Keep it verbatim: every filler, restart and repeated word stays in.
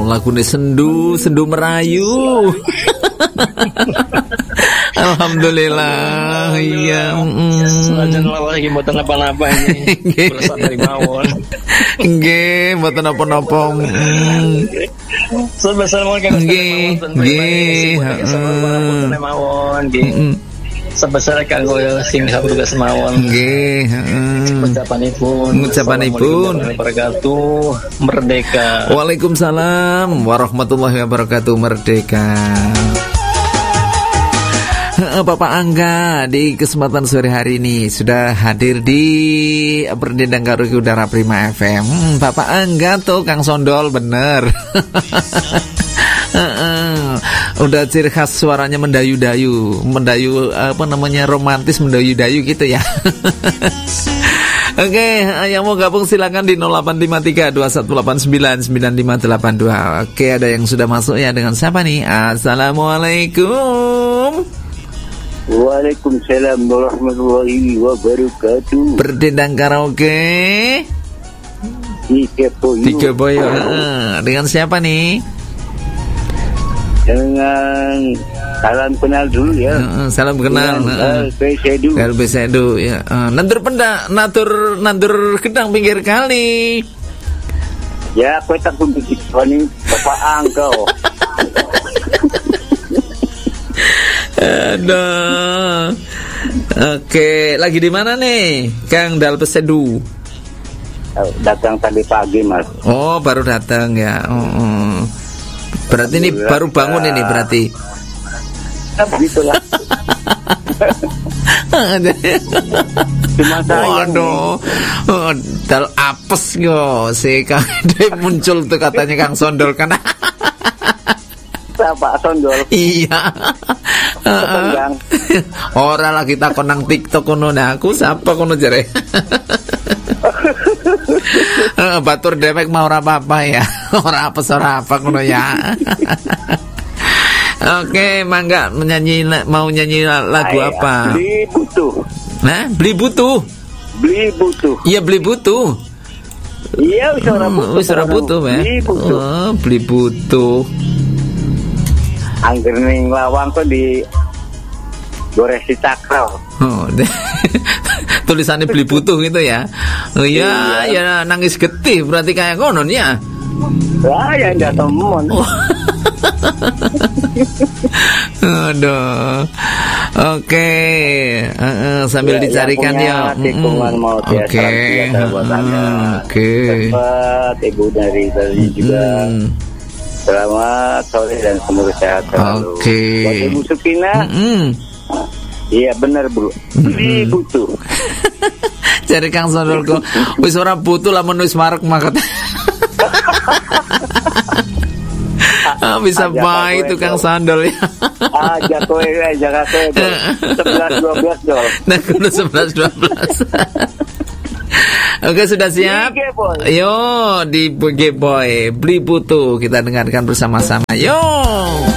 lagune sendu, sendu merayu. Alhamdulillah. Iya. Senajan lagi mboten napa-napa ini. Berasal dari mawon. Nggih, mboten napa-napa. Sebesar mawon kan. Nggih, nggih. Heeh. Mawon nggih. Sebesar kanggo sing tugas mawon. Nggih, heeh. Ucapanipun. Ucapanipun. Wabarakatuh. Merdeka. Waalaikumsalam warahmatullahi wabarakatuh. Merdeka. Bapak Angga di kesempatan sore hari ini sudah hadir di Berdendang Karaoke Udara Prima F M. hmm, Bapak Angga tuh Kang Sondol bener. Udah ciri khas suaranya mendayu-dayu, mendayu apa namanya, romantis, mendayu-dayu gitu ya. Oke, okay, yang mau gabung silakan di nol delapan lima tiga dua satu delapan sembilan sembilan lima delapan dua. Oke, okay, ada yang sudah masuk ya, dengan siapa nih? Assalamualaikum. Waalaikumsalam warahmatullahi wabarakatuh. Berdendang karaoke Tiga Boyo. Tiga Boyo. Uh, dengan siapa nih? Dengan salam kenal dulu ya. Uh, salam kenal. L B Sedu. L B Sedu ya. Uh, nandur pendak, natur nandur gedang pinggir kali. Ya, aku tak pun begitu nih, Bapak Angga. Aduh. Oke, lagi di mana nih, Kang Dal Pesedu? Datang tadi pagi, Mas. Oh, baru datang ya. Oh, oh. Berarti ini baru bangun ini berarti. Begitulah. Cuma saya. Waduh. Oh, dal apes yo, si Kang muncul tuh katanya Kang Sondol kan. Pak Sondol. Iya. Uh, Ora lagi takon nang TikTok kono, nah aku siapa kono jare. uh, Batur dewek mau ora apa-apa ya. Ora apa ora apa kono ya. Oke, mangga menyanyi, mau nyanyi lagu Ay, apa? Beli butuh. Nah, beli butuh. Beli butuh. Iya, beli butuh. Iya, wis ora butuh. Wis ora butuh, ya. Beli butuh. Oh, beli butuh. Angger ning lawang kok di Goresi Cakro. Oh, tulisannya beli butuh gitu ya. Oh iya, ya nangis getih berarti kayak konon ya. Wah, ya ndak temen. Oh. Aduh. Oke. Uh, uh, sambil ya, dicarikan ya. Tikungan mau dia. Oke. Oke. Cepat Ibu dari tadi juga. Mm. Selamat sore dan semoga sehat selalu. Oke. Okay. Buat Ibu Sukina. Mm-hmm. Iya benar Bu. Beli mm-hmm. butuh. Cari Kang Sondolku. Wis ora butuh lamun wis marek maket. Ah, bisa baik itu Kang Sondol ya. Aja kowe aja kowe. sebelas dua belas dol. Nah, kudu sebelas dua belas. Oke, sudah siap? Yo, di G Boy Beli Butuh kita dengarkan bersama-sama. Yo.